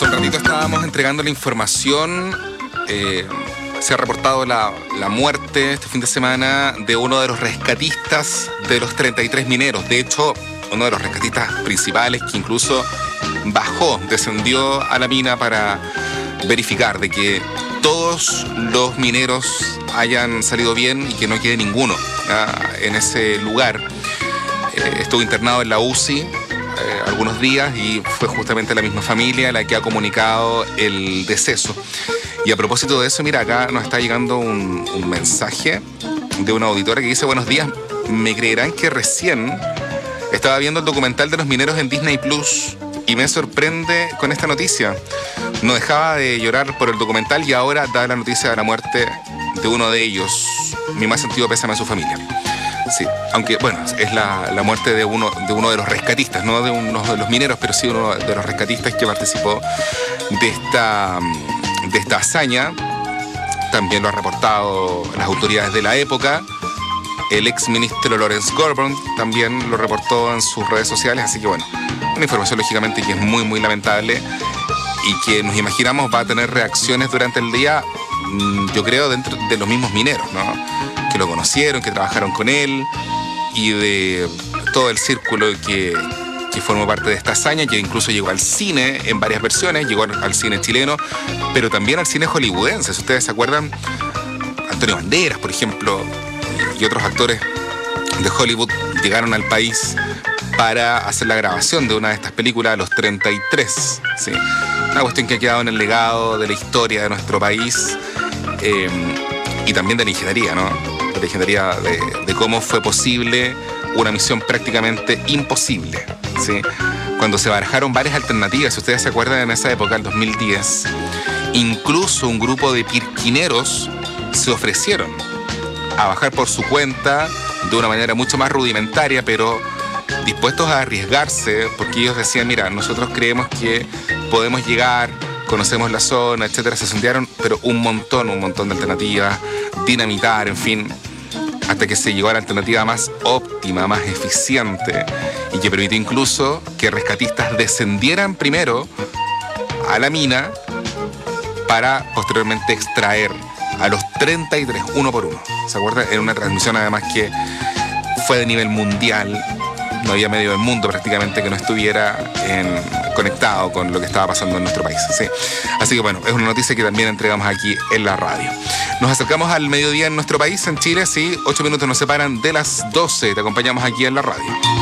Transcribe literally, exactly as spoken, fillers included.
Hace un ratito estábamos entregando la información. Eh, se ha reportado la, la muerte este fin de semana de uno de los rescatistas de los treinta y tres mineros. De hecho, uno de los rescatistas principales que incluso bajó, descendió a la mina para verificar de que todos los mineros hayan salido bien y que no quede ninguno ¿no? en ese lugar. Eh, estuvo internado en la U C I eh, algunos días y fue justamente la misma familia la que ha comunicado el deceso. Y a propósito de eso, mira, acá nos está llegando un, un mensaje de una auditora que dice: buenos días, me creerán que recién estaba viendo el documental de los mineros en Disney Plus y me sorprende con esta noticia. No dejaba de llorar por el documental y ahora da la noticia de la muerte de uno de ellos. Mi más sentido pésame a su familia. Sí, aunque, bueno, es la, la muerte de uno, de uno de los rescatistas, no de uno de los mineros, pero sí uno de los rescatistas que participó de esta, de esta hazaña. También lo han reportado las autoridades de la época. El ex ministro Lawrence Gorbon también lo reportó en sus redes sociales, así que bueno, una información lógicamente que es muy, muy lamentable y que nos imaginamos va a tener reacciones durante el día, yo creo, dentro de los mismos mineros, ¿no? Que lo conocieron, que trabajaron con él y de todo el círculo que, que formó parte de esta hazaña, que incluso llegó al cine en varias versiones, llegó al cine chileno, pero también al cine hollywoodense. Si ustedes se acuerdan, Antonio Banderas, por ejemplo, y otros actores de Hollywood llegaron al país para hacer la grabación de una de estas películas, Los treinta y tres. ¿Sí? Una cuestión que ha quedado en el legado de la historia de nuestro país eh, y también de la ingeniería, ¿no? De la ingeniería de, de cómo fue posible una misión prácticamente imposible. ¿Sí? Cuando se barajaron varias alternativas, si ustedes se acuerdan, en esa época, el dos mil diez, incluso un grupo de pirquineros se ofrecieron a bajar por su cuenta de una manera mucho más rudimentaria, pero dispuestos a arriesgarse, porque ellos decían: mira, nosotros creemos que podemos llegar, conocemos la zona, etcétera. Se sondearon, pero un montón, un montón de alternativas, dinamitar, en fin, hasta que se llegó a la alternativa más óptima, más eficiente, y que permitió incluso que rescatistas descendieran primero a la mina para posteriormente extraer a los treinta y tres, uno por uno. ¿Se acuerdan? En una transmisión además que fue de nivel mundial. No había medio del mundo prácticamente que no estuviera en, conectado con lo que estaba pasando en nuestro país. ¿Sí? Así que bueno, es una noticia que también entregamos aquí en la radio. Nos acercamos al mediodía en nuestro país, en Chile, sí, ocho minutos nos separan de las doce. Te acompañamos aquí en la radio.